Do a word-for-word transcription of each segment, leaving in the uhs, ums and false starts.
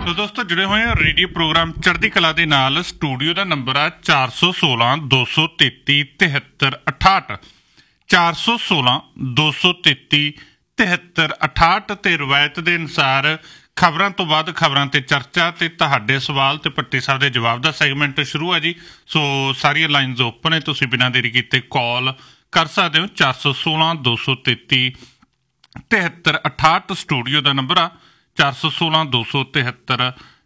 तो दोस्तों जुड़े हुए हैं रेडियो प्रोग्राम चढ़ती कला दे नाल। स्टूडियो का नंबर है चार सौ सोलह दो सौ तेती तिहत्तर अठाहठ चार सौ सोलह दो सौ तेती तिहत्तर अठाहठ। ते रवायत के अनुसार खबरों तो बाद खबरों ते चर्चा ते तुहाडे सवाल ते पट्टी साहब के जवाब का सैगमेंट शुरू है जी। सो सारिया लाइनस ओपन है, तुसीं बिना देरी कीते कॉल कर सकते हो। चार सौ सोलह दो सौ तेती तिहत्तर अठाहठ स्टूडियो का नंबर आ चार सौ सोलह दो सौ तिहत्तर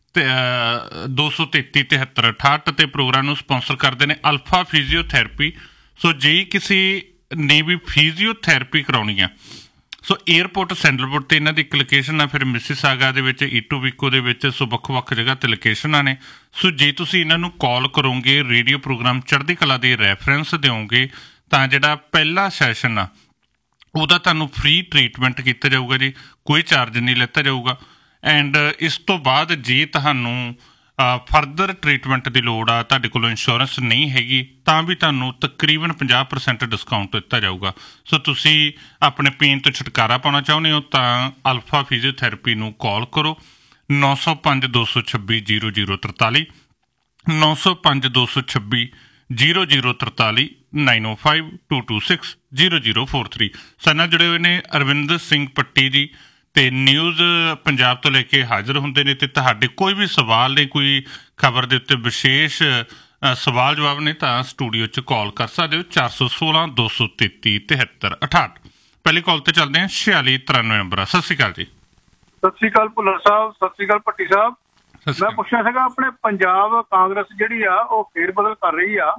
दो सौ तेती तिहत्तर अठाहठ। तो प्रोग्राम को स्पॉन्सर करते हैं अल्फा फिजियोथैरेपी। सो जे किसी ने भी फिजियोथैरेपी करानी है सो एयरपोर्ट सैंडलवुड तो इन्हों की एक लोकेशन है, फिर मिसिसागा के ईटोबिको के सो वक् वक् जगह ते लोकेशन ने। सो जे तुसीं इन्हों कॉल करोगे रेडियो प्रोग्राम चढ़ती कला के रैफरेंस दोगे तो जिहड़ा पहला सैशन आ ਉਹਦਾ ਤੁਹਾਨੂੰ फ्री ट्रीटमेंट किया जाऊगा जी, कोई चार्ज नहीं लिता जाऊगा। एंड इस तो बाद जे ਤੁਹਾਨੂੰ फर्दर ट्रीटमेंट की लोड़ आ, ਤੁਹਾਡੇ ਕੋਲ इंश्योरेंस नहीं हैगी ਤਾਂ भी ਤੁਹਾਨੂੰ तकरीबन पचास परसेंट डिस्काउंट दिता जाऊगा। सो तुसी अपने पेन तो छुटकारा पाना चाਹੁੰਦੇ ਹੋ ਤਾਂ अल्फा फिजियोथैरेपी ਨੂੰ कॉल करो नौ सौ पाँच दो सौ छब्बी जीरो जीरो तरताली नौ सौ पाँच दो सौ छब्बी zero zero तरताली nine O five to to six zero zero four three. साडे जुड़े हुए ने अरविंदर सिंह पट्टी जी ते न्यूज़ पंजाब तो लैके हाज़र होंदे ने। ते तुहाडे कोई भी सवाल ने, कोई खबर के उत्ते विशेष सवाल जवाब ने तो स्टूडियो च कॉल कर सकते हो चार सौ सोलह दो सौ तेती तिहत्तर अठाहठ। पहली कॉल ते चलते हैं छियाली तिरानवे नंबर। सत श्री अकाल जी। सत श्री अकाल भुल्लर साहब, सत श्री अकाल भट्टी साहब। मैं पुछना सीगा अपने पंजाब कांग्रेस जिहड़ी आ वो फेर बदल कर रही आ,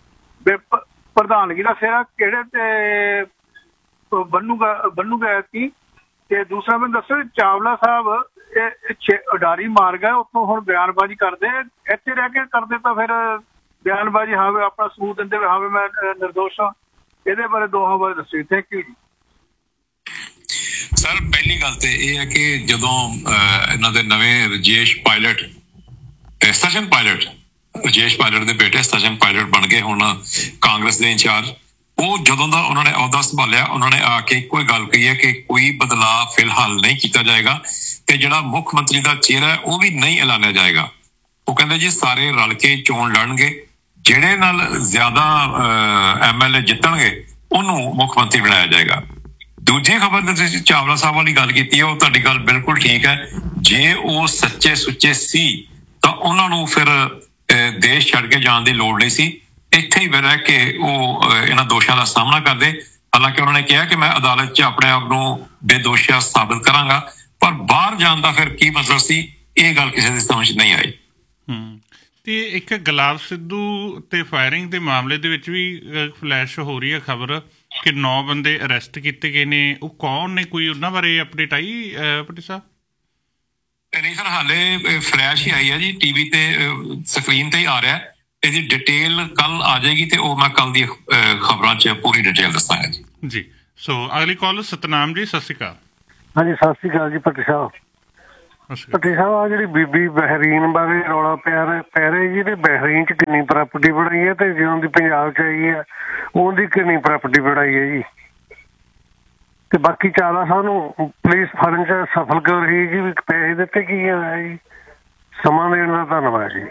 प्रधानगी का सिरा किहड़े ते बनूगा बनूगा की। ते दूसरा मैं दसो चावला साहब उडारी मार गए उत्तों हुण बयानबाजी करते इत्थे रह के करते तो फिर बयानबाजी हाँ वे अपना सबूत दिंदे हाँ वे मैं निर्दोष हाँ। इहदे बारे दोहां बारे दसो। Thank you ji. सर पहली गल तो यह है कि जदों इन्हां दे नवें राजेश पायलट सचिन पायलट राजेश पायलट के बेटे सचिन पायलट बन गए हुण कांग्रेस के इंचार्ज, वो जदों दा उन्होंने अहुदा संभालिया उन्होंने आके कोई गल कही है कि कोई बदलाव फिलहाल नहीं किया जाएगा ते जिहड़ा मुख मंत्री का चेहरा है वो भी नहीं ऐलानिया जाएगा। वो कहते जी सारे रल के चोण लड़नगे, जिहड़े नाल ज्यादा एम एल ए जितणगे उन्होंने मुख मंत्री बनाया जाएगा। दूजी खबर चावला साहब वाली गल की है, वो तुहाडी गल बिल्कुल ठीक है। जे वो सच्चे सुच्चे सी तो उन्होंने फिर देश छड़ के जाने की लोड़ नहीं सी, इत्थे ही रह के वो इन्हां दोषां का सामना करते। हालांकि उन्होंने कहा कि मैं अदालत च अपने आप को बेदोषिया साबित करांगा, पर बाहर जाने का फिर की मतलब सी ये गल किसी की समझ नहीं आई। ते एक गुलाब सिद्धू ते फायरिंग के मामले दे विच भी फ्लैश हो रही है खबर कि नौ बंदे अरेस्ट किए गए ने। वो कौन ने, कोई उन्हां बारे अपडेट आई पट्टी साहब? नहीं सर, हाले फ्लैश ही आई है जी, टीवी ते स्क्रीन ते ही आ रहा है। इसकी डिटेल कल आ जाएगी तो मैं कल दी खबरों च पूरी डिटेल दसांगा जी। जी सो अगली कॉल सतनाम जी। सत श्री अकाल। हाँ जी सत श्री अकाल जी भट्टी साहब। भट्टी साहब आ जी बीबी बहरीन बारे रौला पै पै रहा जी, तो बहरीन च किन्नी प्रॉपर्टी बनाई है तो जो की पंजाब च आई है उनकी किन्नी प्रॉपर्टी बनाई है जी। तो बाकी चावला साहब पुलिस फड़न च सफल क्यों रही जी, पैसे दिते की होया जी? समा देने का धन्यवाद जी।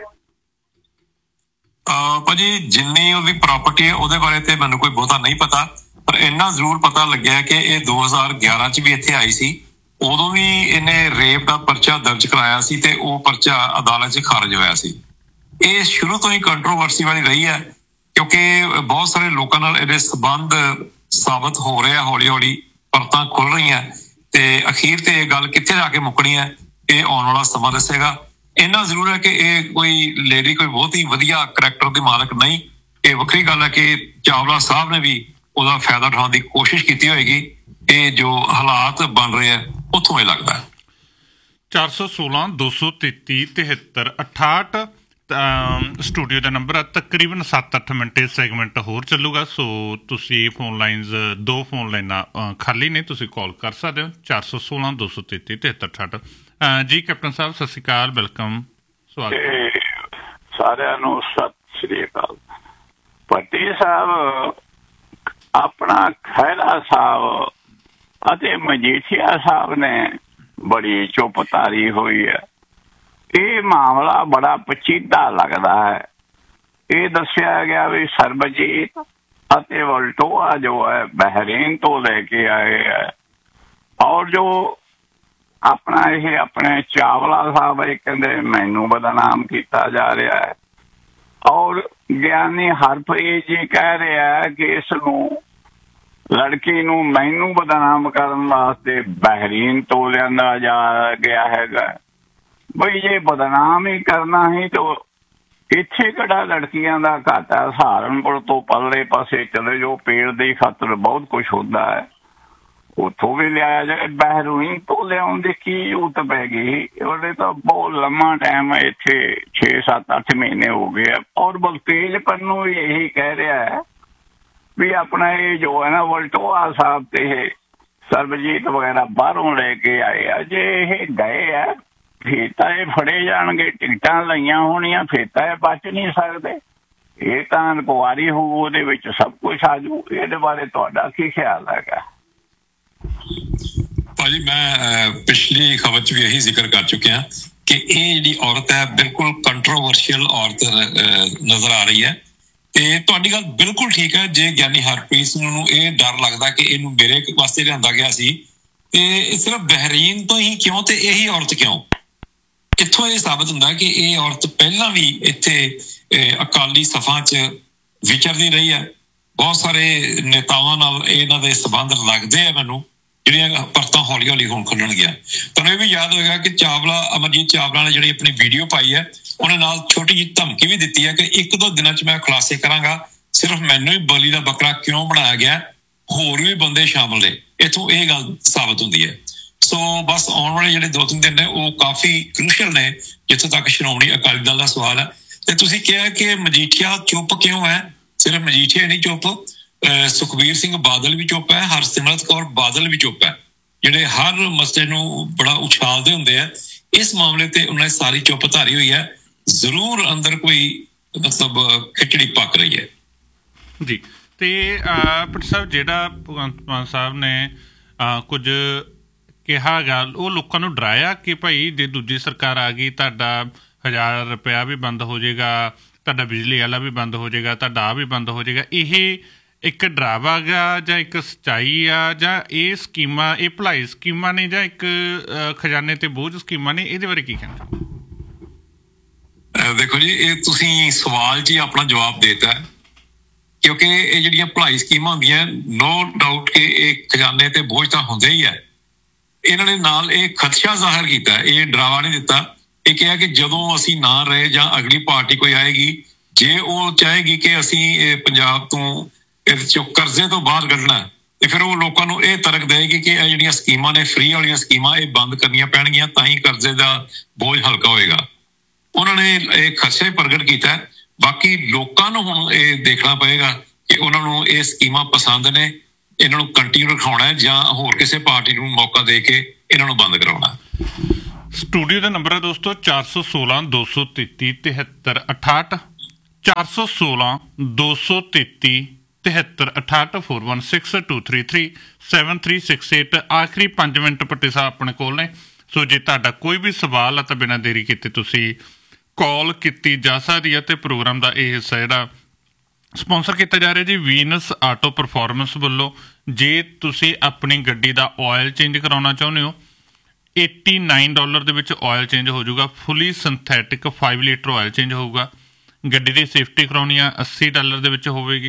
भाजी जिन्नी उसकी प्रॉपर्टी है उसदे बारे ते मैनूं कोई बहुता नहीं पता, पर इन्ना जरूर पता लग्या कि ये दो हज़ार ग्यारह च भी इत्थे आई सी, उदों भी इन्हें रेप का परचा दर्ज कराया सी ते वो परचा अदालत च खारिज होया सी। ये शुरू तो ही कंट्रोवर्सी वाली रही है क्योंकि बहुत सारे लोगों नाल इहदे संबंध साबित हो रहे हैं, हौली हौली परतां खुल रही हैं ते अखीर ते ये गल कित्थे जाके मुकनी है ये आने वाला समा दसेगा। इन्ना जरूर है कि ये कोई लेडी कोई बहुत ही वधिया करैक्टर की मालक नहीं। ये वक्री गल है कि चावला साहब ने भी उसका फायदा उठाने की कोशिश की होगी। ये जो हालात बन रहे हैं उत्थों ये लगता है। चार सौ सोलह दो सौ तेती तिहत्तर अठाहठ स्टूडियो का नंबर है। तकरीबन सत्त अठ मिनट सैगमेंट होर चलूगा। सो तुसी फोन लाइनस दो फोन लाइना खाली ने, तुसी कॉल कर सकते हो चार सौ सोलह दो सौ तेती तिहत्तर अठाहठ। जी कैप्टन साहब सत श्री अकाल, वेलकम, स्वागत सारिਆਂ ਨੂੰ सत श्री अकाल। भट्टी साहब अपना खैरा साहब ਅਤੇ ਮਜੀਠੀਆ साहब ने बड़ी चुप तारी हुई है। ਇਹ ਮਾਮਲਾ ਬੜਾ ਪਚੀਦਾ ਲੱਗਦਾ ਹੈ। ਇਹ ਦੱਸਿਆ ਗਿਆ ਵੀ ਸਰਬਜੀਤ ਅਤੇ ਵਲਟੋਆ ਜੋ ਹੈ ਬਹਿਰੀਨ ਤੋਂ ਲੈ ਕੇ ਆਏ ਹੈ, ਔਰ ਜੋ ਆਪਣਾ ਇਹ ਆਪਣੇ ਚਾਵਲਾ ਸਾਹਿਬ ਇਹ ਕਹਿੰਦੇ ਮੈਨੂੰ ਬਦਨਾਮ ਕੀਤਾ ਜਾ ਰਿਹਾ ਹੈ, ਔਰ ਗਿਆਨੀ ਹਰਪ੍ਰੀਤ ਜੀ ਕਹਿ ਰਿਹਾ ਕਿ ਇਸ ਨੂੰ ਲੜਕੀ ਨੂੰ ਮੈਨੂੰ ਬਦਨਾਮ ਕਰਨ ਵਾਸਤੇ ਬਹਿਰੀਨ ਤੋਂ ਲਿਆਂਦਾ ਜਾ ਗਿਆ ਹੈਗਾ। ਬਈ ਜੇ ਬਦਨਾਮ ਹੀ ਕਰਨਾ ਹੀ ਤਾਂ ਇੱਥੇ ਕਿਹੜਾ ਲੜਕੀਆਂ ਦਾ ਘਾਟਾ, ਸਹਾਰਨਪੁਰ ਤੋਂ ਪਰਲੇ ਪਾਸੇ ਚਲੇ ਜੋ ਪੇੜ ਦੀ ਖਾਤਰ ਬਹੁਤ ਕੁਛ ਹੁੰਦਾ ਹੈ, ਉੱਥੋਂ ਵੀ ਲਿਆਇਆ ਜਾਏ। ਬਹਿਰੀਨ ਤੋਂ ਲਿਆਉਣ ਦੀ ਕੀ ਜ਼ਰੂਰਤ ਪੈ ਗਈ? ਉਹਦੇ ਤਾਂ ਬਹੁਤ ਲੰਮਾ ਟਾਈਮ ਇੱਥੇ ਛੇ ਸੱਤ ਅੱਠ ਮਹੀਨੇ ਹੋ ਗਏ ਆ। ਔਰ ਬਲਤੇਜ ਪੰਨੂ ਵੀ ਇਹੀ ਕਹਿ ਰਿਹਾ ਹੈ ਵੀ ਆਪਣਾ ਇਹ ਜੋ ਹੈ ਨਾ ਵਲਟੋਆ ਸਾਹਿਬ ਤੇ ਇਹ ਸਰਬਜੀਤ ਵਗੈਰਾ ਬਾਹਰੋਂ ਲੈ ਕੇ ਆਏ ਆ। ਜੇ ਇਹ ਗਏ ਆ ਫਿਰ ਤਾਂ ਇਹ ਫੜੇ ਜਾਣਗੇ, ਟਿਕਟਾਂ ਲਈਆਂ ਹੋਣੀਆਂ, ਫਿਰ ਤਾਂ ਇਹ ਬਚ ਨਹੀਂ ਸਕਦੇ। ਇਹ ਤਾਂ ਇਨਕੁਆਰੀ ਹੋਊ, ਉਹਦੇ ਵਿੱਚ ਸਭ ਕੁਛ ਆ ਜਾਊ। ਇਹਦੇ ਬਾਰੇ ਤੁਹਾਡਾ ਕੀ ਖਿਆਲ ਹੈਗਾ? ਭਾਜੀ ਮੈਂ ਪਿਛਲੀ ਖਬਰ 'ਚ ਵੀ ਇਹੀ ਜ਼ਿਕਰ ਕਰ ਚੁੱਕਿਆ ਕਿ ਇਹ ਜਿਹੜੀ ਔਰਤ ਹੈ ਬਿਲਕੁਲ ਕੰਟਰੋਵਰਸ਼ੀਅਲ ਔਰਤ ਨਜ਼ਰ ਆ ਰਹੀ ਹੈ। ਤੇ ਤੁਹਾਡੀ ਗੱਲ ਬਿਲਕੁਲ ਠੀਕ ਹੈ। ਜੇ ਗਿਆਨੀ ਹਰਪ੍ਰੀਤ ਨੂੰ ਇਹ ਡਰ ਲੱਗਦਾ ਕਿ ਇਹਨੂੰ ਮੇਰੇ ਵਾਸਤੇ ਲਿਆਂਦਾ ਗਿਆ ਸੀ, ਤੇ ਸਿਰਫ ਬਹਿਰੀਨ ਤੋਂ ਹੀ ਕਿਉਂ, ਤੇ ਇਹੀ ਔਰਤ ਕਿਉਂ? ਇੱਥੋਂ ਇਹ ਸਾਬਤ ਹੁੰਦਾ ਕਿ ਇਹ ਔਰਤ ਪਹਿਲਾਂ ਵੀ ਇੱਥੇ ਅਕਾਲੀ ਸਫਾ 'ਚ ਵਿਚਰਦੀ ਰਹੀ ਹੈ। ਬਹੁਤ ਸਾਰੇ ਨੇਤਾਵਾਂ ਨਾਲ ਇਹਨਾਂ ਦੇ ਸੰਬੰਧ ਲੱਗਦੇ ਆ ਮੈਨੂੰ, ਜਿਹੜੀਆਂ ਪਰਤਾਂ ਹੌਲੀ ਹੌਲੀ ਹੁਣ ਖੁੱਲਣਗੀਆਂ। ਤੁਹਾਨੂੰ ਇਹ ਵੀ ਯਾਦ ਹੋਏਗਾ ਕਿ ਚਾਵਲਾ ਅਮਰਜੀਤ ਚਾਵਲਾ ਨੇ ਜਿਹੜੀ ਆਪਣੀ ਵੀਡੀਓ ਪਾਈ ਹੈ, ਉਹਨੇ ਨਾਲ ਛੋਟੀ ਜਿਹੀ ਧਮਕੀ ਵੀ ਦਿੱਤੀ ਹੈ ਕਿ ਇੱਕ ਦੋ ਦਿਨਾਂ 'ਚ ਮੈਂ ਖੁਲਾਸੇ ਕਰਾਂਗਾ ਸਿਰਫ ਮੈਨੂੰ ਹੀ ਬਲੀ ਦਾ ਬੱਕਰਾ ਕਿਉਂ ਬਣਾਇਆ ਗਿਆ, ਹੋਰ ਵੀ ਬੰਦੇ ਸ਼ਾਮਲ ਨੇ। ਇੱਥੋਂ ਇਹ ਗੱਲ ਸਾਬਤ ਹੁੰਦੀ ਹੈ। ਸੋ ਬਸ ਆਉਣ ਵਾਲੇ ਜਿਹੜੇ ਦੋ ਤਿੰਨ ਦਿਨ ਨੇ ਉਹ ਕਾਫੀ ਕ੍ਰੂਸ਼ਲ ਨੇ ਜਿੱਥੋਂ ਤੱਕ ਸ਼੍ਰੋਮਣੀ ਅਕਾਲੀ ਦਲ ਦਾ ਸਵਾਲ ਹੈ। ਤੇ ਤੁਸੀਂ ਕਿਹਾ ਕਿ ਮਜੀਠੀਆ ਚੁੱਪ ਕਿਉਂ ਹੈ? ਸਿਰਫ ਮਜੀਠੀਆ ਨਹੀਂ ਚੁੱਪ, ਸੁਖਬੀਰ ਸਿੰਘ ਬਾਦਲ ਵੀ ਚੁੱਪ ਹੈ, ਹਰਸਿਮਰਤ ਕੌਰ ਬਾਦਲ ਵੀ ਚੁੱਪ ਹੈ, ਜਿਹੜੇ ਹਰ ਮਸਲੇ ਨੂੰ ਬੜਾ ਉਛਾਲਦੇ ਹੁੰਦੇ ਆ। ਇਸ ਮਾਮਲੇ ਤੇ ਉਹਨਾਂ ਨੇ ਸਾਰੀ ਚੁੱਪ ਧਾਰੀ ਹੋਈ ਹੈ। ਜ਼ਰੂਰ ਅੰਦਰ ਕੋਈ ਮਤਲਬ ਖਿਚੜੀ ਪੱਕ ਰਹੀ ਹੈ ਜੀ। ਤੇ ਭੱਟੀ ਸਾਹਿਬ ਜਿਹੜਾ ਭਗਵੰਤ ਮਾਨ ਸਾਹਿਬ ਨੇ ਕੁਝ ਕਿਹਾ ਗੱਲ, ਉਹ ਲੋਕਾਂ ਨੂੰ ਡਰਾਇਆ ਕਿ ਭਾਈ ਜੇ ਦੂਜੀ ਸਰਕਾਰ ਆ ਗਈ ਤੁਹਾਡਾ ਹਜ਼ਾਰ ਰੁਪਇਆ ਵੀ ਬੰਦ ਹੋ ਜਾਏਗਾ, ਤੁਹਾਡਾ ਬਿਜਲੀ ਵਾਲਾ ਵੀ ਬੰਦ ਹੋ ਜਾਏਗਾ, ਤੁਹਾਡਾ ਆ ਵੀ ਬੰਦ ਹੋ ਜਾਏਗਾ। ਇਹ ਇੱਕ ਡਰਾਵਾ ਗਾ ਜਾਂ ਇੱਕ ਸੱਚਾਈ ਆ, ਜਾਂ ਇਹ ਸਕੀਮਾਂ ਇਹ ਭਲਾਈ ਸਕੀਮਾਂ ਨੇ, ਜਾਂ ਇੱਕ ਖਜ਼ਾਨੇ ਤੇ ਬੋਝ ਸਕੀਮਾਂ ਨੇ? ਇਹਦੇ ਬਾਰੇ ਕੀ ਕਹਿਣਾ? ਦੇਖੋ ਜੀ, ਇਹ ਤੁਸੀਂ ਸਵਾਲ 'ਚ ਹੀ ਆਪਣਾ ਜਵਾਬ ਦੇਤਾ, ਕਿਉਂਕਿ ਇਹ ਜਿਹੜੀਆਂ ਭਲਾਈ ਸਕੀਮਾਂ ਹੁੰਦੀਆਂ ਨੋ ਡਾਊਟ ਕਿ ਇਹ ਖਜ਼ਾਨੇ ਤੇ ਬੋਝ ਤਾਂ ਹੁੰਦੇ ਹੀ ਹੈ। ਇਹਨਾਂ ਨੇ ਨਾਲ ਇਹ ਖਦਸ਼ਾ ਜ਼ਾਹਰ ਕੀਤਾ, ਇਹ ਡਰਾਵਾ ਨਹੀਂ ਦਿੱਤਾ। ਇਹ ਕਿਹਾ ਕਿ ਜਦੋਂ ਅਸੀਂ ਨਾ ਰਹੇ ਜਾਂ ਅਗਲੀ ਪਾਰਟੀ ਕੋਈ ਆਏਗੀ, ਜੇ ਉਹ ਚਾਹੇਗੀ ਕਿ ਅਸੀਂ ਪੰਜਾਬ ਤੋਂ ਇਹਦੇ ਚੋਂ ਕਰਜ਼ੇ ਤੋਂ ਬਾਹਰ ਕੱਢਣਾ, ਤੇ ਫਿਰ ਉਹ ਲੋਕਾਂ ਨੂੰ ਇਹ ਤਰਕ ਦੇਗੀ ਕਿ ਇਹ ਜਿਹੜੀਆਂ ਸਕੀਮਾਂ ਨੇ ਫ੍ਰੀ ਵਾਲੀਆਂ ਸਕੀਮਾਂ ਇਹ ਬੰਦ ਕਰਨੀਆਂ ਪੈਣਗੀਆਂ, ਤਾਂ ਹੀ ਕਰਜ਼ੇ ਦਾ ਬੋਝ ਹਲਕਾ ਹੋਏਗਾ। ਉਹਨਾਂ ਨੇ ਇਹ ਖਦਸ਼ਾ ਪ੍ਰਗਟ ਕੀਤਾ। ਬਾਕੀ ਲੋਕਾਂ ਨੂੰ ਹੁਣ ਇਹ ਦੇਖਣਾ ਪਏਗਾ ਕਿ ਉਹਨਾਂ ਨੂੰ ਇਹ ਸਕੀਮਾਂ ਪਸੰਦ ਨੇ, ਇਹਨਾਂ ਨੂੰ ਕੰਟੀਨਿਊ ਰਖਾਉਣਾ ਹੈ ਜਾਂ ਹੋਰ ਕਿਸੇ ਪਾਰਟੀ ਨੂੰ ਮੌਕਾ ਦੇ ਕੇ ਇਹਨਾਂ ਨੂੰ ਬੰਦ ਕਰਾਉਣਾ। ਸਟੂਡੀਓ ਦਾ ਨੰਬਰ ਹੈ ਦੋਸਤੋ ਚਾਰ ਸੌ ਸੋਲਾਂ ਦੋ ਸੌ ਤੇਤੀ ਤਿਹੱਤਰ ਅਠਾਹਠ, ਚਾਰ ਸੌ ਸੋਲਾਂ ਦੋ ਸੌ ਤੇਤੀ ਤਿਹੱਤਰ ਅਠਾਹਠ, four one six two three three seven three six eight. ਆਖਰੀ ਪੰਜ ਮਿੰਟ ਭੱਟੀ ਸਾਹਿਬ ਆਪਣੇ ਕੋਲ ਨੇ, ਸੋ ਜੇ ਤੁਹਾਡਾ ਕੋਈ ਵੀ ਸਵਾਲ ਹੈ ਤਾਂ ਬਿਨਾਂ ਦੇਰੀ ਕੀਤੇ ਤੁਸੀਂ ਕਾਲ ਕੀਤੀ ਜਾ ਸਕਦੀ ਹੈ। ਅਤੇ ਪ੍ਰੋਗਰਾਮ ਦਾ ਇਹ ਹਿੱਸਾ ਜਿਹੜਾ ਸਪੋਂਸਰ ਕੀਤਾ ਜਾ ਰਿਹਾ ਜੀ ਵੀਨਸ ਆਟੋ ਪਰਫੋਰਮੈਂਸ ਵੱਲੋਂ। ਜੇ ਤੁਸੀਂ ਆਪਣੀ ਗੱਡੀ ਦਾ ਆਇਲ ਚੇਂਜ ਕਰਾਉਣਾ ਚਾਹੁੰਦੇ ਹੋ, ਏਟੀ ਨਾਈਨ ਡਾਲਰ ਦੇ ਵਿੱਚ ਆਇਲ ਚੇਂਜ ਹੋ ਜਾਊਗਾ। ਫੁੱਲੀ synthetic five litre oil change ਹੋਊਗਾ। ਗੱਡੀ ਦੀ ਸੇਫਟੀ ਕਰਾਉਣੀ ਆ ਅੱਸੀ ਡਾਲਰ ਦੇ ਵਿੱਚ ਹੋਵੇਗੀ।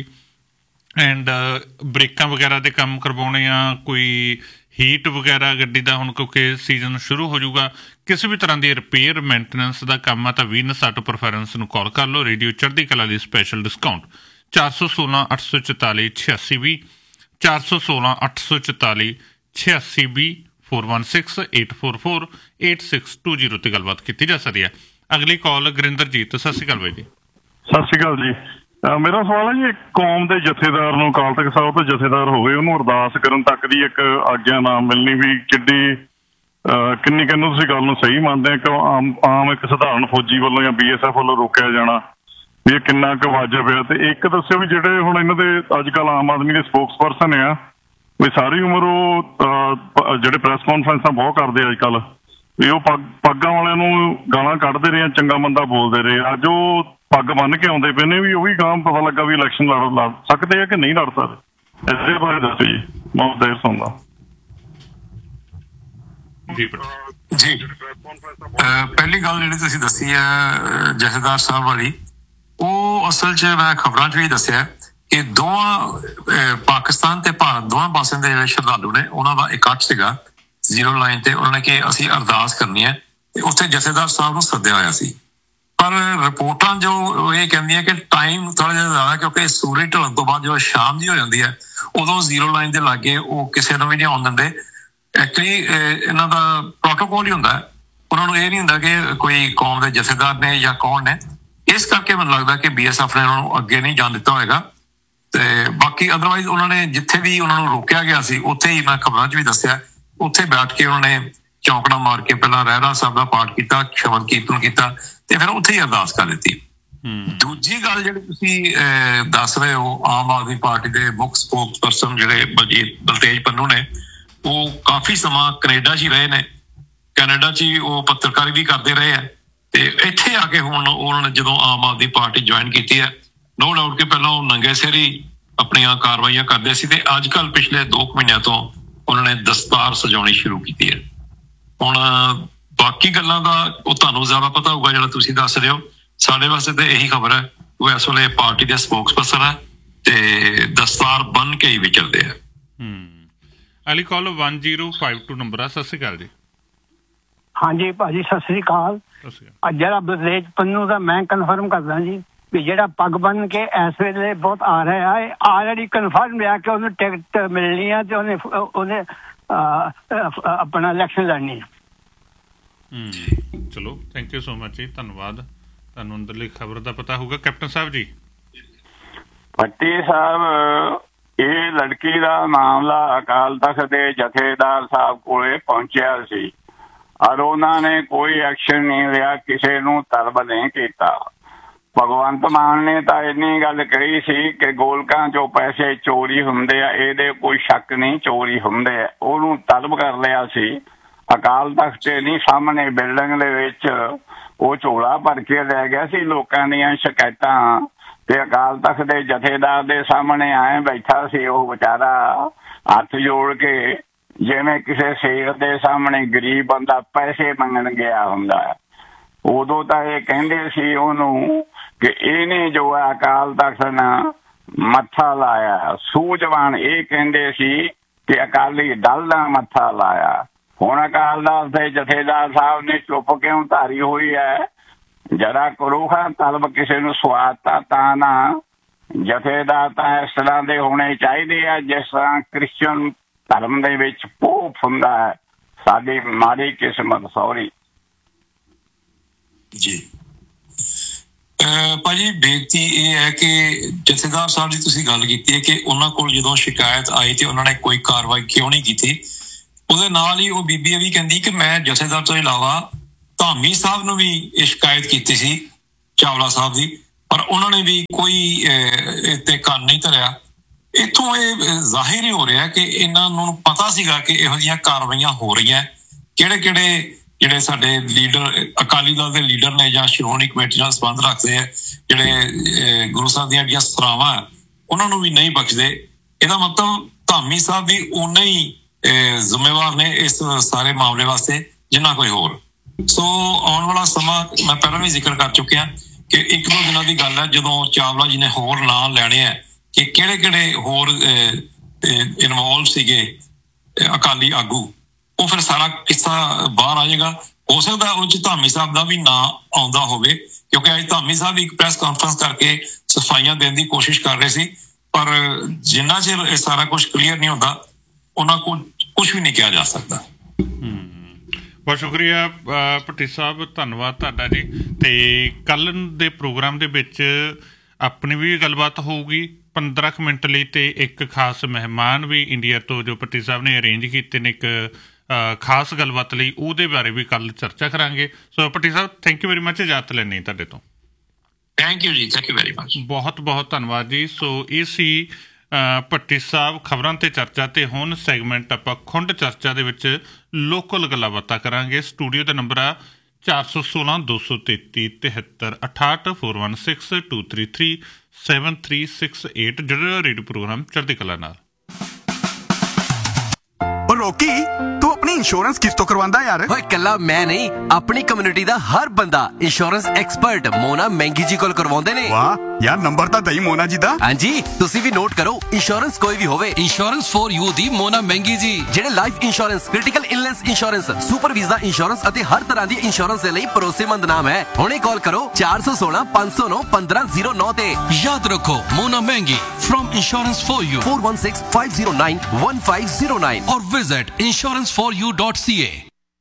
ਐਂਡ ਬ੍ਰੇਕਾਂ ਵਗੈਰਾ ਦੇ ਕੰਮ ਕਰਵਾਉਣੇ ਆ, ਕੋਈ ਹੀਟ ਵਗੈਰਾ ਗੱਡੀ ਦਾ ਹੁਣ ਕਿਉਂਕਿ ਸੀਜ਼ਨ ਸ਼ੁਰੂ ਹੋ ਜਾਊਗਾ, ਕਿਸੇ ਵੀ ਤਰ੍ਹਾਂ ਦੀ ਰਿਪੇਅਰ ਮੇਨਟੇਨੈਂਸ ਦਾ ਕੰਮ ਆ ਤਾਂ ਵੀਨਸ ਆਟੋ ਪਰਫੋਰਮੈਂਸ ਨੂੰ ਕਾਲ ਕਰ ਲਓ। ਰੇਡੀਓ ਚੜ੍ਹਦੀ ਕਲਾ ਦੀ ਸਪੈਸ਼ਲ ਡਿਸਕਾਊਂਟ ਚਾਰ ਸੌ ਸੋਲਾਂ ਅੱਠ ਸੌ ਚੁਤਾਲੀ ਛਿਆਸੀ ਵੀਹ, ਚਾਰ ਸੌ ਸੋਲਾਂ ਅੱਠ ਸੌ ਚੁਤਾਲੀ ਛਿਆਸੀ ਵੀਹ, four one six eight four four eight six two zero ਤੇ ਗੱਲਬਾਤ ਕੀਤੀ ਜਾ ਸਕਦੀ ਹੈ। ਅਗਲੀ ਕਾਲ ਗੁਰਿੰਦਰਜੀਤ। ਸਤਿ ਸ਼੍ਰੀ ਅਕਾਲ ਬਾਈ ਜੀ। ਸਤਿ ਸ਼੍ਰੀ ਅਕਾਲ ਜੀ। ਮੇਰਾ ਸਵਾਲ ਹੈ ਜੀ, ਇੱਕ ਕੌਮ ਦੇ ਜਥੇਦਾਰ ਨੂੰ ਅਕਾਲ ਤਖਤ ਸਾਹਿਬ ਤੋਂ ਜਥੇਦਾਰ ਹੋਵੇ, ਉਹਨੂੰ ਅਰਦਾਸ ਕਰਨ ਤੱਕ ਦੀ ਇੱਕ ਆਗਿਆ ਨਾ ਮਿਲਣੀ ਵੀ ਕਿੱਡੀ ਕਿੰਨੀ ਕਿੰਨੂੰ ਤੁਸੀਂ ਗੱਲ ਨੂੰ ਸਹੀ ਮੰਨਦੇ ਆ ਕਿ ਆਮ ਆਮ ਇੱਕ ਸਧਾਰਨ ਫੌਜੀ ਵੱਲੋਂ ਜਾਂ ਬੀ ਐਸ ਐਫ ਵੱਲੋਂ ਰੋਕਿਆ ਜਾਣਾ ਵੀ ਇਹ ਕਿੰਨਾ ਕੁ ਵਾਜਬ ਹੈ? ਤੇ ਇੱਕ ਦੱਸਿਓ ਵੀ ਜਿਹੜੇ ਹੁਣ ਇਹਨਾਂ ਦੇ ਅੱਜ ਕੱਲ੍ਹ ਆਮ ਆਦਮੀ ਦੇ ਸਪੋਕਸ ਪਰਸਨ ਆ ਵੀ ਸਾਰੀ ਉਮਰ ਉਹ ਜਿਹੜੇ ਪ੍ਰੈਸ ਕਾਨਫਰੰਸਾਂ ਬਹੁਤ ਕਰਦੇ ਅੱਜ ਕੱਲ੍ਹ, ਵੀ ਉਹ ਪੱਗ ਪੱਗਾਂ ਵਾਲਿਆਂ ਨੂੰ ਗਾਲਾਂ ਕੱਢਦੇ ਰਹੇ ਆ, ਚੰਗਾ ਮੰਦਾ ਬੋਲਦੇ ਰਹੇ। ਅੱਜ ਉਹ ਪੱਗ ਬੰਨ੍ਹ ਕੇ ਆਉਂਦੇ ਪਏ ਨੇ, ਵੀ ਉਹ ਵੀ ਗਾਂ ਪਤਾ ਲੱਗਾ ਵੀ ਇਲੈਕਸ਼ਨ ਲੜ ਲੜ ਸਕਦੇ ਆ ਕਿ ਨਹੀਂ ਲੜ ਸਕਦੇ। ਇਹਦੇ ਬਾਰੇ ਦੱਸੋ ਜੀ, ਮੈਂ ਦੇਰ ਸੁਣਦਾ ਜੀ। ਪਹਿਲੀ ਗੱਲ ਜਿਹੜੀ ਤੁਸੀਂ ਦੱਸੀ ਹੈ ਜਥੇਦਾਰ ਸਾਹਿਬ ਵਾਲੀ, ਉਹ ਅਸਲ 'ਚ ਮੈਂ ਖਬਰਾਂ 'ਚ ਵੀ ਦੱਸਿਆ ਕਿ ਦੋਵਾਂ ਪਾਕਿਸਤਾਨ ਤੇ ਭਾਰਤ ਦੋਵਾਂ ਪਾਸਿਆਂ ਦੇ ਜਿਹੜੇ ਸ਼ਰਧਾਲੂ ਨੇ ਉਹਨਾਂ ਦਾ ਇਕੱਠ ਸੀਗਾ ਜ਼ੀਰੋ ਲਾਈਨ ਤੇ। ਉਹਨਾਂ ਨੇ ਕਿ ਅਸੀਂ ਅਰਦਾਸ ਕਰਨੀ ਹੈ ਤੇ ਉੱਥੇ ਜਥੇਦਾਰ ਸਾਹਿਬ ਨੂੰ ਸੱਦਿਆ ਹੋਇਆ ਸੀ। ਪਰ ਰਿਪੋਰਟਾਂ ਜੋ ਇਹ ਕਹਿੰਦੀਆਂ ਕਿ ਟਾਈਮ ਥੋੜਾ ਜਿਹਾ ਜ਼ਿਆਦਾ, ਕਿਉਂਕਿ ਸੂਰਜ ਢਲਣ ਤੋਂ ਬਾਅਦ ਜਦੋਂ ਸ਼ਾਮ ਦੀ ਹੋ ਜਾਂਦੀ ਹੈ ਉਦੋਂ ਜ਼ੀਰੋ ਲਾਈਨ ਦੇ ਲਾਗੇ ਉਹ ਕਿਸੇ ਨੂੰ ਵੀ ਨਹੀਂ ਆਉਣ ਦਿੰਦੇ। ਐਕਚੁਅਲੀ ਇਹਨਾਂ ਦਾ ਪ੍ਰੋਟੋਕੋਲ ਹੀ ਹੁੰਦਾ, ਉਹਨਾਂ ਨੂੰ ਇਹ ਨਹੀਂ ਹੁੰਦਾ ਕਿ ਕੋਈ ਕੌਮ ਦੇ ਜਥੇਦਾਰ ਨੇ ਜਾਂ ਕੌਣ ਨੇ। ਇਸ ਕਰਕੇ ਮੈਨੂੰ ਲੱਗਦਾ ਕਿ ਬੀ ਐਸ ਐਫ ਨੇ ਉਹਨਾਂ ਨੂੰ ਅੱਗੇ ਨਹੀਂ ਜਾਣ ਦਿੱਤਾ ਹੋਏਗਾ। ਤੇ ਬਾਕੀ ਅਦਰਵਾਈਜ਼ ਉਹਨਾਂ ਨੇ ਜਿੱਥੇ ਵੀ ਉਹਨਾਂ ਨੂੰ ਰੋਕਿਆ ਗਿਆ ਸੀ ਉੱਥੇ ਹੀ, ਮੈਂ ਖਬਰਾਂ 'ਚ ਵੀ ਦੱਸਿਆ, ਉੱਥੇ ਬੈਠ ਕੇ ਉਹਨਾਂ ਨੇ ਚੌਂਕੜਾ ਮਾਰ ਕੇ ਪਹਿਲਾਂ ਰਹਿਰਾ ਸਾਹਿਬ ਦਾ ਪਾਠ ਕੀਤਾ, ਸ਼ਬਦ ਕੀਰਤਨ ਕੀਤਾ ਤੇ ਫਿਰ ਉੱਥੇ ਹੀ ਅਰਦਾਸ ਕਰ ਦਿੱਤੀ। ਦੂਜੀ ਗੱਲ ਜਿਹੜੀ ਤੁਸੀਂ ਦੱਸ ਰਹੇ ਹੋ, ਆਮ ਆਦਮੀ ਪਾਰਟੀ ਦੇ ਮੁੱਖ ਸਪੋਕਸ ਪਰਸਨ ਜਿਹੜੇ ਬਲਜੀਤ ਬਲਤੇਜ ਪੰਨੂ ਨੇ, ਉਹ ਕਾਫੀ ਸਮਾਂ ਕੈਨੇਡਾ 'ਚ ਹੀ ਰਹੇ ਨੇ। ਕੈਨੇਡਾ 'ਚ ਹੀ ਉਹ ਪੱਤਰਕਾਰੀ ਵੀ ਕਰਦੇ ਰਹੇ ਆ ਤੇ ਇੱਥੇ ਆ ਕੇ ਹੁਣ ਉਹਨਾਂ ਨੇ ਜਦੋਂ ਆਮ ਆਦਮੀ ਪਾਰਟੀ ਜੁਆਇਨ ਕੀਤੀ ਹੈ, ਨੋ ਡਾਊਟ ਕਿ ਪਹਿਲਾਂ ਉਹ ਨੰਗੇ ਸਿਰ ਹੀ ਆਪਣੀਆਂ ਕਾਰਵਾਈਆਂ ਕਰਦੇ ਸੀ ਤੇ ਅੱਜ ਕੱਲ੍ਹ ਪਿਛਲੇ ਦੋ ਕੁ ਮਹੀਨਿਆਂ ਤੋਂ ਉਹਨਾਂ ਨੇ ਦਸਤਾਰ ਸਜਾਉਣੀ ਸ਼ੁਰੂ ਕੀਤੀ ਹੈ। ਹੁਣ ਬਾਕੀ ਗੱਲਾਂ ਦਾ ਉਹ ਤੁਹਾਨੂੰ ਜ਼ਿਆਦਾ ਪਤਾ ਹੋਊਗਾ ਜਿਹੜਾ ਤੁਸੀਂ ਦੱਸ ਰਹੇ ਹੋ। ਸਾਡੇ ਵਾਸਤੇ ਤਾਂ ਇਹੀ ਖਬਰ ਹੈ, ਉਹ ਇਸ ਵੇਲੇ ਪਾਰਟੀ ਦੇ ਸਪੋਕਸ ਪਰਸਨ ਹੈ ਤੇ ਦਸਤਾਰ ਬੰਨ ਕੇ ਹੀ ਵਿਚਰਦੇ ਆ। ਅਲੀ ਕਾਲ one zero five two number ਆ। ਸਤਿ ਸ਼੍ਰੀ ਅਕਾਲ ਜੀ। ਹਾਂਜੀ ਭਾਜੀ, ਸਤਿ ਸ੍ਰੀ ਅਕਾਲ। ਅੱਜ ਜਿਹੜਾ ਬਲਤੇਜ ਪੰਨੂ ਦਾ ਮੈਂ ਕਨਫਰਮ ਕਰਦਾ ਜੀ ਵੀ ਜਿਹੜਾ ਪੱਗ ਬੰਨ ਕੇ ਇਸ ਵੇਲੇ ਬਹੁਤ ਆ ਰਿਹਾ ਹੈ, ਆਲਰੇਡੀ ਕਨਫਰਮ ਰਿਹਾ ਕਿ ਉਹਨੂੰ ਟਿਕਟ ਮਿਲਣੀ ਹੈ ਤੇ ਉਹਨੇ ਉਹਨੇ ਆਪਣਾ ਇਲੈਕਸ਼ਨ ਲੜਨੀ ਹੈ। ਚਲੋ, ਥੈਂਕ ਯੂ ਸੋ ਮਚ ਜੀ, ਧੰਨਵਾਦ। ਤੁਹਾਨੂੰ ਅੰਦਰਲੀ ਖਬਰ ਦਾ ਪਤਾ ਹੋਊਗਾ। ਕੈਪਟਨ ਸਾਹਿਬ ਜੀ। ਭੱਟੀ ਸਾਹਿਬ, ਇਹ ਲੜਕੀ ਦਾ ਮਾਮਲਾ ਅਕਾਲ ਤਖ਼ਤ ਦੇ ਜਥੇਦਾਰ ਸਾਹਿਬ ਕੋਲੇ ਪਹੁੰਚਿਆ ਸੀ ਔਰ ਉਹਨਾਂ ਨੇ ਕੋਈ ਐਕਸ਼ਨ ਨਹੀਂ ਲਿਆ, ਕਿਸੇ ਨੂੰ ਤਲਬ ਨਹੀਂ ਕੀਤਾ। ਭਗਵੰਤ ਮਾਨ ਨੇ ਤਾਂ ਇੰਨੀ ਗੱਲ ਕਹੀ ਸੀ ਕਿ ਗੋਲਕਾਂ ਚੋਂ ਪੈਸੇ ਚੋਰੀ ਹੁੰਦੇ ਆ, ਇਹਦੇ ਕੋਈ ਸ਼ੱਕ ਨਹੀਂ, ਚੋਰੀ ਹੁੰਦੇ ਆ। ਉਹਨੂੰ ਤਲਬ ਕਰ ਲਿਆ ਸੀ। ਅਕਾਲ ਤਖ਼ਤ ਤੇ ਨਹੀਂ, ਸਾਹਮਣੇ ਬਿਲਡਿੰਗ ਦੇ ਵਿੱਚ ਉਹ ਝੋਲਾ ਭਰ ਕੇ ਲੈ ਗਿਆ ਸੀ ਲੋਕਾਂ ਦੀਆਂ ਸ਼ਿਕਾਇਤਾਂ ਤੇ ਅਕਾਲ ਤਖ਼ਤ ਦੇ ਜਥੇਦਾਰ ਦੇ ਸਾਹਮਣੇ ਆਏ ਬੈਠਾ ਸੀ ਉਹ ਵਿਚਾਰਾ, ਹੱਥ ਜੋੜ ਕੇ, ਜਿਵੇਂ ਕਿਸੇ ਸ਼ੇਰ ਦੇ ਸਾਹਮਣੇ ਗਰੀਬ ਬੰਦਾ ਪੈਸੇ ਮੰਗਣ ਗਿਆ ਹੁੰਦਾ। ਉਦੋਂ ਤਾਂ ਇਹ ਕਹਿੰਦੇ ਸੀ ਉਹਨੂੰ ਕਿ ਇਹਨੇ ਜੋ ਹੈ ਅਕਾਲ ਤਖ਼ਤ ਨਾਲ ਮੱਥਾ ਲਾਇਆ। ਸੂਝਵਾਨ ਇਹ ਕਹਿੰਦੇ ਸੀ ਕਿ ਅਕਾਲੀ ਦਲ ਦਾ ਮੱਥਾ ਲਾਇਆ। ਹੁਣ ਅਕਾਲ ਦਲ ਦੇ ਜਥੇਦਾਰ ਸਾਹਿਬ ਨੇ ਚੁੱਪ ਕਿਉਂ ਧਾਰੀ ਹੋਈ ਹੈ? ਜਰਾ ਕਰੋ ਹਾਂ ਤਲਬ, ਕਿਸੇ ਨੂੰ ਸਵਾਦਤਾ ਤਾਂ ਨਾ। ਜਥੇਦਾਰ ਤਾਂ ਇਸ ਤਰ੍ਹਾਂ ਦੇ ਹੋਣੇ ਚਾਹੀਦੇ ਆ ਜਿਸ ਤਰ੍ਹਾਂ ਕ੍ਰਿਸਚਨ ਧਰਮ ਦੇ ਵਿੱਚ ਪੋਪ ਹੁੰਦਾ ਹੈ। ਸਾਡੀ ਮਾੜੀ ਕਿਸਮਤ ਸੌਰੀ ਜੀ। ਭਾਜੀ, ਬੇਨਤੀ ਇਹ ਹੈ ਕਿ ਜਥੇਦਾਰ ਸਾਹਿਬ ਦੀ ਤੁਸੀਂ ਗੱਲ ਕੀਤੀ ਹੈ ਕਿ ਉਹਨਾਂ ਕੋਲ ਜਦੋਂ ਸ਼ਿਕਾਇਤ ਆਈ ਤੇ ਉਹਨਾਂ ਨੇ ਕੋਈ ਕਾਰਵਾਈ ਕਿਉਂ ਨਹੀਂ ਕੀਤੀ। ਉਹਦੇ ਨਾਲ ਹੀ ਉਹ ਬੀਬੀ ਇਹ ਵੀ ਕਹਿੰਦੀ ਕਿ ਮੈਂ ਜਥੇਦਾਰ ਤੋਂ ਇਲਾਵਾ ਧਾਮੀ ਸਾਹਿਬ ਨੂੰ ਵੀ ਇਹ ਸ਼ਿਕਾਇਤ ਕੀਤੀ ਸੀ, ਚਾਵਲਾ ਸਾਹਿਬ ਦੀ, ਪਰ ਉਹਨਾਂ ਨੇ ਵੀ ਕੋਈ ਇਹ ਤੇ ਕੰਨ ਨਹੀਂ ਧਰਿਆ। ਇੱਥੋਂ ਇਹ ਜ਼ਾਹਿਰ ਹੀ ਹੋ ਰਿਹਾ ਕਿ ਇਹਨਾਂ ਨੂੰ ਪਤਾ ਸੀਗਾ ਕਿ ਇਹੋ ਜਿਹੀਆਂ ਕਾਰਵਾਈਆਂ ਹੋ ਰਹੀਆਂ। ਕਿਹੜੇ ਕਿਹੜੇ ਜਿਹੜੇ ਸਾਡੇ ਲੀਡਰ ਅਕਾਲੀ ਦਲ ਦੇ ਲੀਡਰ ਨੇ ਜਾਂ ਸ਼੍ਰੋਮਣੀ ਕਮੇਟੀ ਨਾਲ ਸੰਬੰਧ ਰੱਖਦੇ ਆ, ਜਿਹੜੇ ਗੁਰੂ ਸਾਹਿਬ ਦੀਆਂ ਜਿਹੜੀਆਂ ਸਰਾਵਾਂ ਉਹਨਾਂ ਨੂੰ ਵੀ ਨਹੀਂ ਬਖਸ਼ਦੇ। ਇਹਦਾ ਮਤਲਬ ਧਾਮੀ ਸਾਹਿਬ ਵੀ ਓਨੇ ਹੀ ਜ਼ਿੰਮੇਵਾਰ ਨੇ ਇਸ ਸਾਰੇ ਮਾਮਲੇ ਵਾਸਤੇ ਜਿੰਨਾ ਕੋਈ ਹੋਰ। ਸੋ ਆਉਣ ਵਾਲਾ ਸਮਾਂ ਮੈਂ ਪਹਿਲਾਂ ਵੀ ਜ਼ਿਕਰ ਕਰ ਚੁੱਕਿਆ ਕਿ ਇੱਕ ਦੋ ਦਿਨਾਂ ਦੀ ਗੱਲ ਹੈ ਜਦੋਂ ਚਾਵਲਾ ਜੀ ਨੇ ਹੋਰ ਨਾਂ ਲੈਣੇ ਆ ਕਿ ਕਿਹੜੇ ਕਿਹੜੇ ਹੋਰ ਇਨਵੋਲਵ ਸੀਗੇ ਅਕਾਲੀ ਆਗੂ, ਉਹ ਫਿਰ ਸਾਰਾ ਕਿੱਸਾ ਬਾਹਰ ਆ ਜਾਏਗਾ। ਹੋ ਸਕਦਾ ਉਹ 'ਚ ਧਾਮੀ ਸਾਹਿਬ ਦਾ ਵੀ ਨਾਂ ਆਉਂਦਾ ਹੋਵੇ, ਕਿਉਂਕਿ ਅੱਜ ਧਾਮੀ ਸਾਹਿਬ ਇੱਕ ਪ੍ਰੈਸ ਕਾਨਫਰੰਸ ਕਰਕੇ ਸਫਾਈਆਂ ਦੇਣ ਦੀ ਕੋਸ਼ਿਸ਼ ਕਰ ਰਹੇ ਸੀ, ਪਰ ਜਿੰਨਾ ਚਿਰ ਇਹ ਸਾਰਾ ਕੁਛ ਕਲੀਅਰ ਨਹੀਂ ਹੁੰਦਾ ਉਹਨਾਂ ਕੋਲ ਕੁਛ ਵੀ ਨਹੀਂ ਕਿਹਾ ਜਾ ਸਕਦਾ। ਬਹੁਤ ਸ਼ੁਕਰੀਆ ਭੱਟੀ ਸਾਹਿਬ, ਧੰਨਵਾਦ ਤੁਹਾਡਾ ਜੀ। ਤੇ ਕੱਲ੍ਹ ਦੇ ਪ੍ਰੋਗਰਾਮ ਦੇ ਵਿੱਚ ਆਪਣੀ ਵੀ ਗੱਲਬਾਤ ਹੋਊਗੀ ਪੰਦਰਾਂ ਕੁ ਮਿੰਟ ਲਈ, ਤੇ ਇੱਕ ਖਾਸ ਮਹਿਮਾਨ ਵੀ ਇੰਡੀਆ ਤੋਂ ਜੋ ਭੱਟੀ ਸਾਹਿਬ ਨੇ ਅਰੇਂਜ ਕੀਤੇ ਨੇ ਇੱਕ ਖਾਸ ਗੱਲਬਾਤ ਲਈ, ਉਹਦੇ ਬਾਰੇ ਵੀ ਕੱਲ੍ਹ ਚਰਚਾ ਕਰਾਂਗੇ। ਸੋ ਭੱਟੀ ਸਾਹਿਬ, ਥੈਂਕ ਯੂ ਵੈਰੀ ਮਚ, ਇਜਾਜ਼ਤ ਲੈਣੀ ਤੁਹਾਡੇ ਤੋਂ। ਥੈਂਕ ਯੂ ਜੀ, ਥੈਂਕ ਯੂ ਵੈਰੀ ਮਚ, ਬਹੁਤ ਬਹੁਤ ਧੰਨਵਾਦ ਜੀ। ਸੋ ਇਹ ਸੀ ਭੱਟੀ ਸਾਹਿਬ ਖਬਰਾਂ ਤੇ ਚਰਚਾ ਤੇ ਹੁਣ ਸੈਗਮੈਂਟ ਆਪਾਂ ਖੁੰਡ ਚਰਚਾ ਦੇ ਵਿੱਚ ਲੋਕਲ ਗੱਲਾਂ ਬਾਤਾਂ ਕਰਾਂਗੇ। ਸਟੂਡੀਓ ਦਾ ਨੰਬਰ ਆ ਚਾਰ ਸੌ ਸੋਲਾਂ ਦੋ ਸੌ ਤੇਤੀ ਤਿਹੱਤਰ ਅਠਾਹਠ four one six two three three seven three six eight ਜਿਹੜਾ ਰੇਡੀਓ ਪ੍ਰੋਗਰਾਮ ਚੜ੍ਹਦੀ ਕਲਾ ਨਾਲ। ਰੋਕੀ ਤੂੰ ਆਪਣੀ ਇੰਸ਼ੋਰੈਂਸ ਕਿਸ ਤੋਂ ਕਰਵਾਉਂਦਾ ਯਾਰ? ਓਏ ਕੱਲਾ ਮੈਂ ਨਹੀਂ, ਆਪਣੀ ਕਮਿਊਨਿਟੀ ਦਾ ਹਰ ਬੰਦਾ ਇੰਸ਼ੋਰੈਂਸ ਐਕਸਪਰਟ ਮੋਨਾ ਮਹਿੰਗੀ ਜੀ ਕੋਲ ਕਰਵਾਉਂਦੇ ਨੇ। ਵਾਹ ਯਾਰ, ਨੰਬਰ ਤਾਂ ਦਈ ਮੋਨਾ ਜੀ ਦਾ। ਹਾਂਜੀ, ਤੁਸੀਂ ਵੀ ਨੋਟ ਕਰੋ। ਇੰਸ਼ੋਰੈਂਸ ਕੋਈ ਵੀ ਹੋਵੇ, ਇੰਸ਼ੋਰੈਂਸ ਫॉर ਯੂ ਦੀ ਮੋਨਾ ਮਹਿੰਗੀ ਜੀ, ਜਿਹੜੇ life insurance, critical illness insurance, super visa insurance ਅਤੇ ਹਰ ਤਰ੍ਹਾਂ ਦੀ ਇੰਸ਼ੋਰੈਂਸ ਦੇ ਲਈ ਭਰੋਸੇਮੰਦ ਨਾਮ ਹੈ। ਹੁਣੇ ਕਾਲ ਕਰੋ ਚਾਰ ਸੌ ਸੋਲਾਂ ਪੰਜ ਸੌ ਨੌ ਪੰਦਰਾਂ ਜ਼ੀਰੋ ਨੌ ਤੇ। ਯਾਦ ਰੱਖੋ ਮੋਨਾ ਮਹਿੰਗੀ firm insurance for you four one six five zero nine one five zero nine और visit insurance for U dot C ए।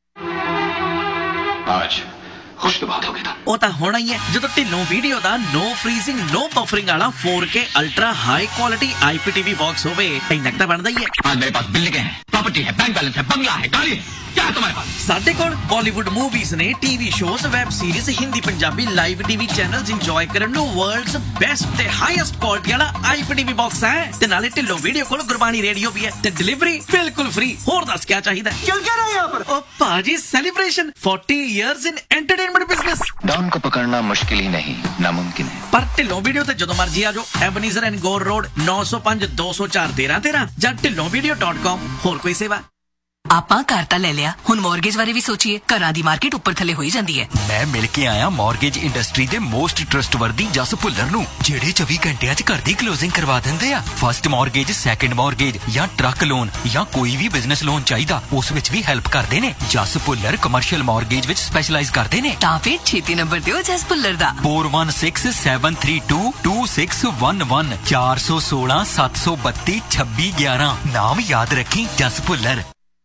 आज खुश तो बात हो गया था। ਉਹ ਤਾਂ ਹੋਣਾ ਹੀ ਹੈ ਜਦੋਂ ਢਿੱਲੋਂ ਵੀਡੀਓ ਦਾ ਨੋ ਫਰੀਜ਼ਿੰਗ ਨੋ ਬਫਰਿੰਗ ਵਾਲਾ फोर के ultra high quality IPTV box ਹੋਵੇ। ਇੰਨਾ ਤਾਂ ਬਣਦਾ ਹੀ ਹੈ। आज मेरे पास बिल्डिंग है, प्रॉपर्टी है, बैंक बैलेंस है, बंगला है, गाड़ी है, क्या है तुम्हारे पास? ਸਾਡੇ ਕੋਲ ਬਾਲੀਵੁੱਡ ਮੂਵੀਜ਼ ਨੇ, TV shows, web series, Hindi Punjabi live TV channels enjoy ਕਰਨ ਨੂੰ ਵਰਲਡਸ ਬੈਸਟ ਤੇ ਹਾਈਐਸਟ ਕੁਆਲਿਟੀ ਵਾਲਾ ਆਈਪੀਟੀਵੀ ਬਾਕਸ ਹੈ। ਤੇ ਨਾਲੇ ਢਿੱਲੋਂ ਵੀਡੀਓ ਕੋਲ ਗੁਰਬਾਣੀ ਰੇਡੀਓ ਵੀ ਹੈ ਤੇ ਡਿਲੀਵਰੀ ਬਿਲਕੁਲ ਫ੍ਰੀ। ਹੋਰ ਦੱਸ ਕੀ ਚਾਹੀਦਾ? चल क्या रहा है यहाँ पर? ओ पाजी celebration forty years in entertainment business. Don को पकड़ना मुश्किल ही नहीं, नामुमकिन है। पर ढिल्लों वीडियो ते जदों मर्जी आ जाओ। एबनीजर एंड गोर रोड नौ सौ पांच दो सौ चार तेरह तेरह ਜਾਂ ਢਿੱਲੋਂ ਵੀਡੀਓ ਡਾਟ ਕਾਮ। ਹੋਰ ਕੋਈ ਸੇਵਾ? ਆਪਾਂ ਘਰ ਤਾਂ ਲੈ ਲਿਆ, ਹੁਣ ਮੌਰਗੇਜ ਬਾਰੇ ਵੀ ਸੋਚੀਏ। ਘਰਾਂ ਦੀ ਮਾਰਕੀਟ ਉੱਪਰ ਥੱਲੇ ਹੋਈ ਜਾਂਦੀ ਹੈ। ਮੈਂ ਮਿਲ ਕੇ ਆਇਆ ਮੌਰਗੇਜ ਇੰਡਸਟਰੀ ਦੇ ਮੋਸਟ ਟਰਸਟਵਰਦੀ ਜਸ ਭੁੱਲਰ ਨੂੰ, ਜਿਹੜੇ ਚੌਵੀ ਘੰਟਿਆਂ 'ਚ ਘਰ ਦੀ ਕਲੋਜ਼ਿੰਗ ਕਰਵਾ ਦਿੰਦੇ ਆ। ਫਸਟ ਮੌਰਗੇਜ, ਸੈਕੰਡ ਮੌਰਗੇਜ ਜਾਂ ਟਰੱਕ ਲੋਨ ਜਾਂ ਕੋਈ ਵੀ ਬਿਜ਼ਨਸ ਲੋਨ ਚਾਹੀਦਾ, ਉਸ ਵਿੱਚ ਵੀ ਹੈਲਪ ਕਰਦੇ ਨੇ। ਜਸ ਭੁੱਲਰ ਕਮਰਸ਼ੀਅਲ ਮੌਰਗੇਜ ਵਿੱਚ ਸਪੈਸ਼ਲਾਈਜ਼ ਕਰਦੇ ਨੇ। ਤਾਂ ਫਿਰ ਛੇਤੀ ਨੰਬਰ ਦਿਓ ਜਸ ਭੁੱਲਰ ਦਾ four one six seven three to to six one one चार सौ सोलह सात सौ बत्ती छब्बी ग्यारह। नाम याद रखी, जस भुल्लर।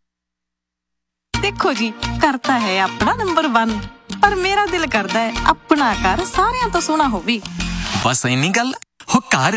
देखो जी, करता है अपना नंबर वन, पर मेरा दिल करता है अपना घर सारियां तो सोना होवे। बस इन्नी गल हो। घर